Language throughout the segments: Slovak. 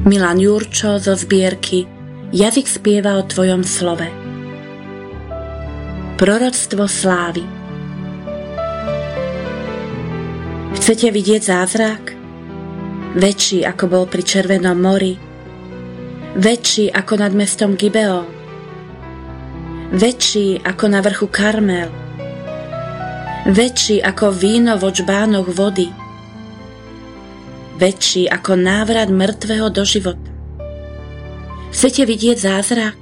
Milan Jurčo zo zbierky Jazyk spieva o tvojom slove. Proroctvo slávy. Chcete vidieť zázrak? Väčší ako bol pri Červenom mori, väčší ako nad mestom Gibeon, väčší ako na vrchu Karmel, väčší ako víno vo čbánoch vody, väčší ako návrat mŕtvého do života. Chcete vidieť zázrak?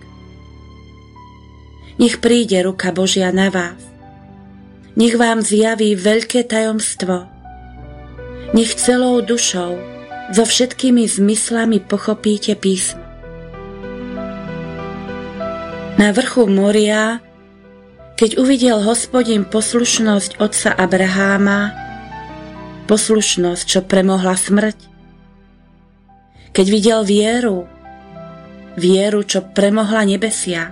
Nech príde ruka Božia na vás. Nech vám zjaví veľké tajomstvo. Nech celou dušou, so všetkými zmyslami pochopíte písmo. Na vrchu Moria, keď uvidel Hospodin poslušnosť otca Abraháma, poslušnosť, čo premohla smrť, keď videl vieru, čo premohla nebesia,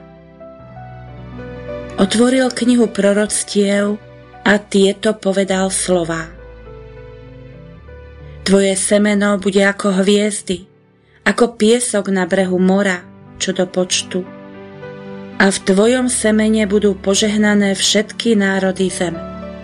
otvoril knihu proroctiev a tieto povedal slová. Tvoje semeno bude ako hviezdy, ako piesok na brehu mora, čo do počtu. A v tvojom semene budú požehnané všetky národy zeme.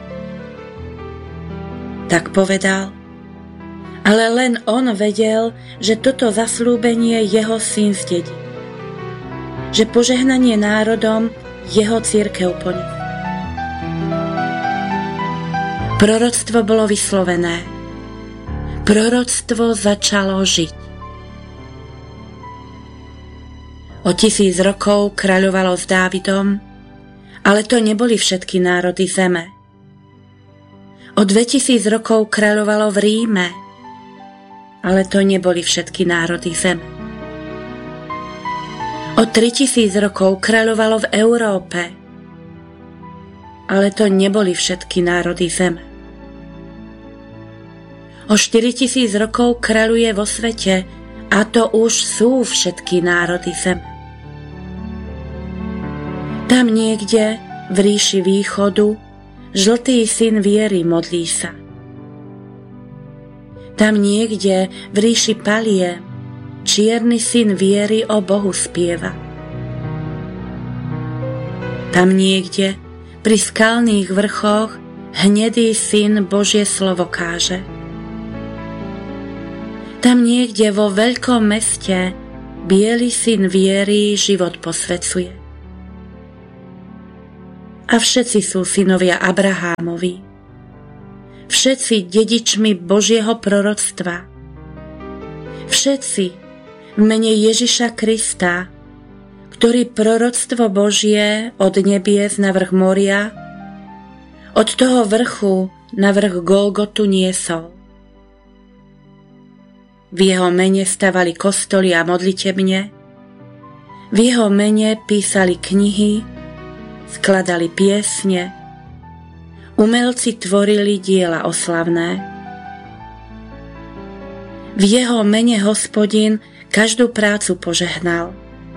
Tak povedal, ale len on vedel, že toto zasľúbenie jeho syn zdedí. Že požehnanie národom jeho cirkev poniesie. Proroctvo bolo vyslovené. Proroctvo začalo žiť. O 1000 rokov kráľovalo s Dávidom, ale to neboli všetky národy zeme. O 2000 rokov kráľovalo v Ríme, ale to neboli všetky národy zeme. O 3000 rokov kráľovalo v Európe, ale to neboli všetky národy zeme. O 4000 rokov kráľuje vo svete a to už sú všetky národy zeme. Tam niekde v ríši východu žltý syn viery modlí sa. Tam niekde v ríši Palie čierny syn viery o Bohu spieva. Tam niekde pri skalných vrchoch hnedý syn Božie slovo káže. Tam niekde vo veľkom meste biely syn viery život posvecuje. A všetci sú synovia Abrahámovi. Všetci dedičmi Božieho proroctva. Všetci v mene Ježiša Krista, ktorý proroctvo Božie od nebies na vrch Moria, od toho vrchu na vrch Golgotu niesol. V jeho mene stavali kostoly a modlitebne, v jeho mene písali knihy, skladali piesne, umelci tvorili diela oslavné. V jeho mene Hospodin každú prácu požehnal.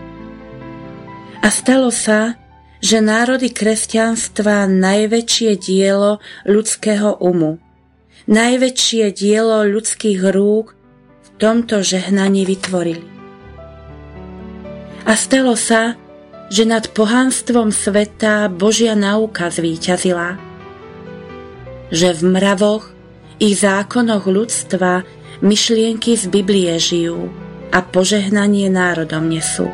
A stalo sa, že národy kresťanstva najväčšie dielo ľudského umu, najväčšie dielo ľudských rúk v tomto žehnaní vytvorili. A stalo sa, že nad pohanstvom sveta Božia náuka zvíťazila, že v mravoch i zákonoch ľudstva myšlienky z Biblie žijú a požehnanie národom nesú.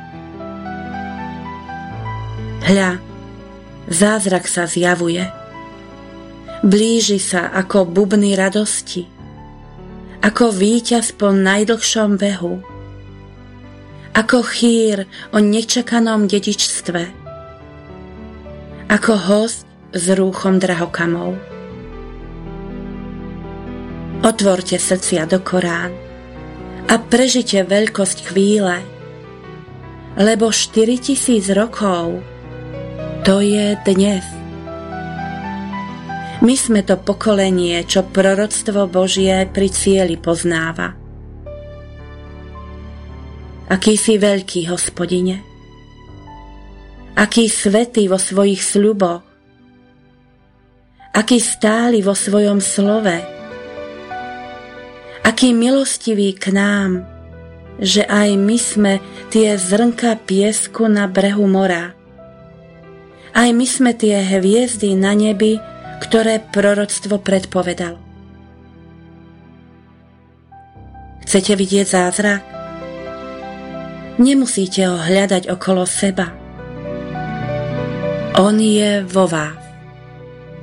Hľa, zázrak sa zjavuje. Blíži sa ako bubny radosti, ako víťaz po najdlhšom behu, ako chýr o nečakanom dedičstve, ako hosť s rúchom drahokamov. Otvorte srdcia do Korán a prežite veľkosť chvíle, lebo 4000 rokov to je dnes. My sme to pokolenie, čo proroctvo Božie pri cieli poznáva. Aký si veľký, Hospodine, aký svätý vo svojich sľuboch, aký stáli vo svojom slove, aký milostivý k nám, že aj my sme tie zrnka piesku na brehu mora. Aj my sme tie hviezdy na nebi, ktoré proroctvo predpovedalo. Chcete vidieť zázrak? Nemusíte ho hľadať okolo seba. On je vo vás.